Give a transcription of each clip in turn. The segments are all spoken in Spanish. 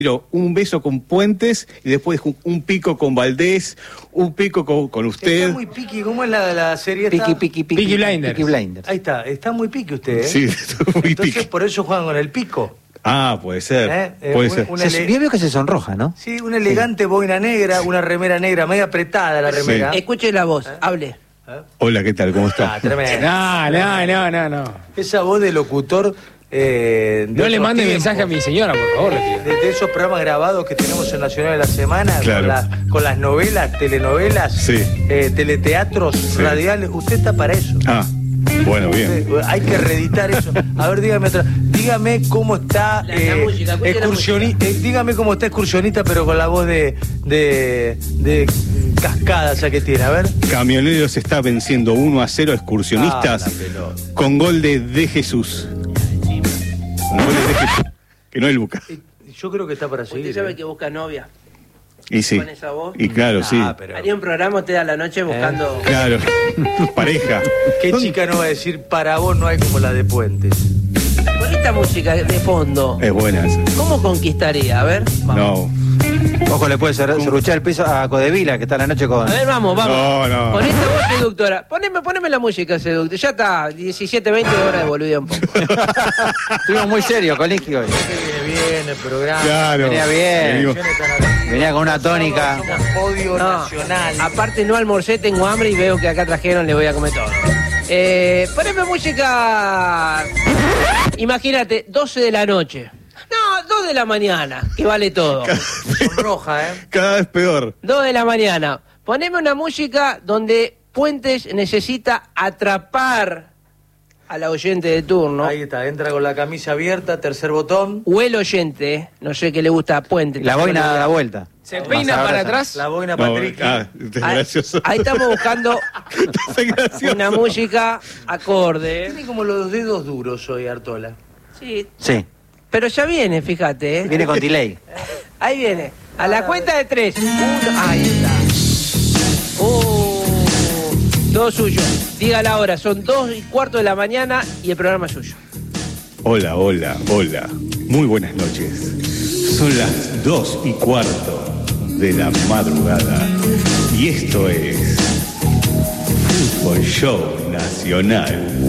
Pero un beso con Puentes y después un pico con Valdés, un pico con usted. Está muy piqui, ¿cómo es la serie esta? Piqui Blinders. Ahí está muy piqui usted, ¿eh? Sí, muy Entonces piqui. por eso juegan con el pico. Ah, puede ser. Puede ser. Yo veo que se sonroja, ¿no? Sí, una elegante boina negra, una remera negra, media apretada la remera. Sí. Escuche la voz, hable. Hola, ¿qué tal? ¿Cómo está? Tremendo. No. Esa voz de locutor. No le mande mensaje a mi señora, por favor. De esos programas grabados que tenemos en Nacional de la Semana, Claro. con las novelas, telenovelas, Sí. Teleteatros, Sí. radiales. Usted está para eso. Ah, bueno, bien. Hay que reeditar eso. A ver, dígame cómo está La música, escuche la excursionista. Dígame cómo está excursionista, pero con la voz de cascada esa que tiene. A ver. Camioneros está venciendo 1-0 a Excursionistas Ah, la pelota. con gol de Jesús. Con gol de Jesús. Que no el Buca. Yo creo que está para seguir. Usted sabe que busca novia. Y sí. Con esa voz. Y claro, sí. Pero Haría un programa usted a la noche buscando... Claro. Pareja. ¿qué chica no va a decir para vos no hay como la de Puentes? Con esta música de fondo, Es buena esa. ¿cómo conquistaría? A ver, vamos. No. Ojo, le puede serruchar el piso a Codevila, que está la noche con... A ver, vamos. No. Con esta voz seductora. Poneme la música seductora. Ya está, 17:20 hora de volver un poco. Estuvimos muy serios con Licky hoy. Viene bien el programa. Claro. Venía bien. Venimos. Venía con una tónica. Somos podio No, nacional. aparte no almorcé, tengo hambre y veo que acá trajeron, le voy a comer todo. Poneme música... Imagínate, 12 de la noche. No, 2 de la mañana, que vale todo. Roja, ¿eh? Cada vez peor. 2 de la mañana. Poneme una música donde Puentes necesita atrapar a la oyente de turno. Ahí está, entra con la camisa abierta, tercer botón. O el oyente, no sé qué le gusta a Puentes. La boina da la vuelta. Se peina para atrás. La boina No, Patrick. este es Ahí, gracioso. ahí estamos buscando Este es gracioso. una música acorde. Tiene como los dedos duros hoy, Artola. Sí, Sí, pero ya viene, fíjate, ¿eh? viene con delay. Ahí viene. A la cuenta de 3. Ahí está. Todo suyo. Diga la hora. Son 2:15 de la mañana y el programa es suyo. Hola. Muy buenas noches. Son las 2:15 de la madrugada. Y esto es Fútbol Show Nacional.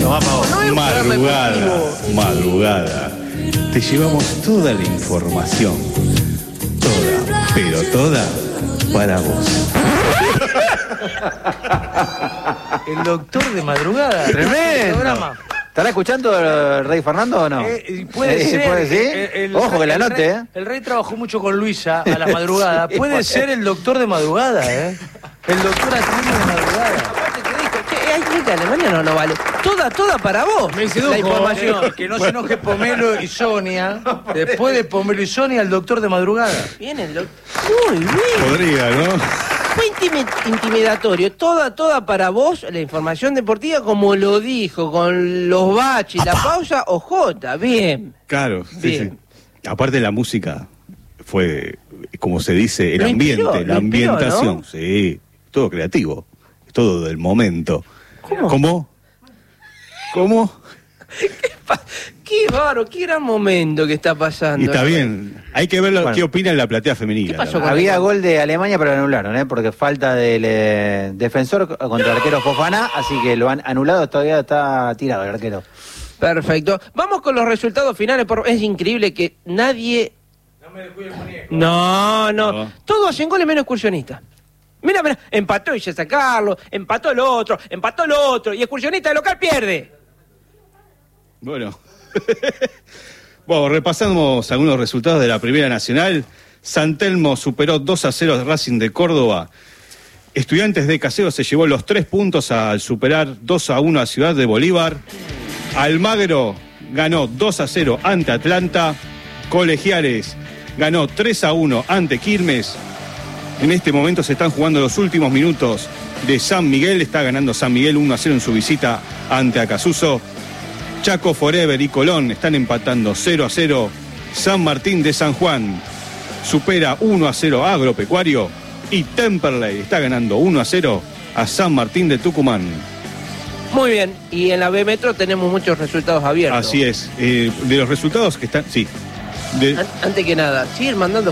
Madrugada. Te llevamos toda la información. Toda, pero toda para vos. El doctor de madrugada. Tremendo. Programa. ¿Estará escuchando el Rey Fernando o no? Puede ser. ¿Puede ser? Ojo que la el anote, rey, ¿eh? El Rey trabajó mucho con Luisa a la madrugada. Puede ser el doctor de madrugada, ¿eh? El doctor atiende de madrugada. Aparte te dijo, che, hay chica Alemania, no vale. Toda para vos. Me sedujo. La información. Que no se enoje Pomelo y Sonia. Después de Pomelo y Sonia, el doctor de madrugada. Viene el doctor. Muy bien. Podría, ¿no? Fue intimidatorio. Toda para vos, la información deportiva, como lo dijo, con los baches, la pausa, ojota. Bien. Claro, sí, Bien. sí. Aparte la música fue, como se dice, el Lo ambiente, inspiró, la lo inspiró, ambientación. ¿no? Sí, todo creativo, todo del momento. ¿Cómo? ¿Cómo? Qué bárbaro, qué gran momento que está pasando. Y está bien. Hay que ver Bueno. qué opina la platea femenina. ¿Qué pasó la verdad. Había gol de Alemania, pero lo anularon, ¿eh? Porque falta del defensor contra el arquero Fofana, así que lo han anulado, todavía está tirado el arquero. Perfecto. Vamos con los resultados finales. Es increíble que nadie... No. Todos hacen goles menos excursionista. Mira, empató y ya sacarlo, empató el otro, y excursionista de local pierde. Bueno. Bueno, repasamos algunos resultados de la Primera Nacional. San Telmo superó 2-0 al Racing de Córdoba. Estudiantes de Casero se llevó los 3 puntos al superar 2-1 a Ciudad de Bolívar. Almagro ganó 2-0 ante Atlanta. Colegiales ganó 3-1 ante Quilmes. En este momento se están jugando los últimos minutos de San Miguel. Está ganando San Miguel 1-0 en su visita ante Acasuso. Chaco Forever y Colón están empatando 0-0. San Martín de San Juan supera 1-0 a Agropecuario. Y Temperley está ganando 1-0 a San Martín de Tucumán. Muy bien, y en la B Metro tenemos muchos resultados abiertos. Así es. De los resultados que están... Sí. De- Antes que nada, siguen mandando